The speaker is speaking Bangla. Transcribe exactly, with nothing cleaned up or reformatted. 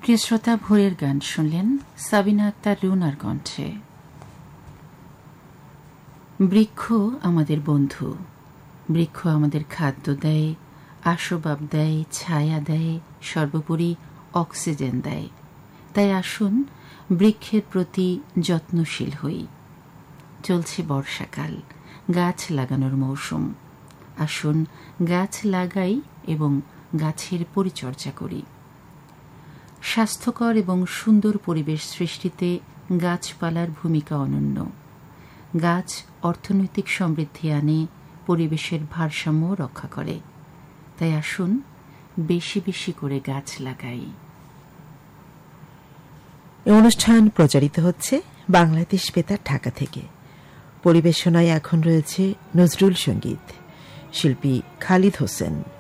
প্রিয় শ্রোতা, ভোরের গান শুনলেন সাবিনা আক্তার রুনার কণ্ঠে। বৃক্ষ আমাদের বন্ধু, বৃক্ষ আমাদের খাদ্য দেয়, আসবাব দেয়, ছায়া দেয়, সর্বোপরি অক্সিজেন দেয়। তাই আসুন বৃক্ষের প্রতি যত্নশীল হই। চলছে বর্ষাকাল, গাছ লাগানোর মৌসুম। আসুন গাছ লাগাই এবং গাছের পরিচর্যা করি। স্বাস্থ্যকর এবং সুন্দর পরিবেশ সৃষ্টিতে গাছপালার ভূমিকা অনন্য। গাছ অর্থনৈতিক সমৃদ্ধি আনে, পরিবেশের ভারসাম্য রক্ষা করে। তাই আসুন বেশি বেশি করে গাছ লাগাই। এই অনুষ্ঠান প্রচারিত হচ্ছে বাংলাদেশ বেতার ঢাকা থেকে। পরিবেশনায় এখন রয়েছে নজরুল সঙ্গীত, শিল্পী খালিদ হোসেন।